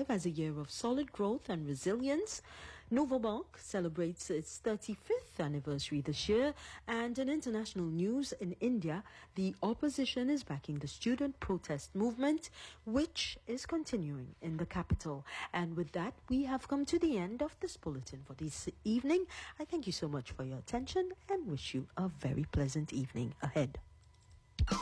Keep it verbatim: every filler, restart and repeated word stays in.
twenty-five as a year of solid growth and resilience. Novobank celebrates its thirty-fifth anniversary this year, and in international news, in India, the opposition is backing the student protest movement, which is continuing in the capital. And with that, we have come to the end of this bulletin for this evening. I thank you so much for your attention and wish you a very pleasant evening ahead.